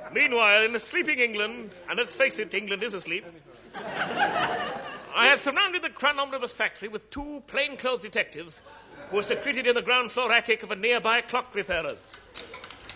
Meanwhile, in a sleeping England, and let's face it, England is asleep, I had surrounded the Crown Omnibus factory with 2 plainclothes detectives who were secreted in the ground floor attic of a nearby clock repairer's.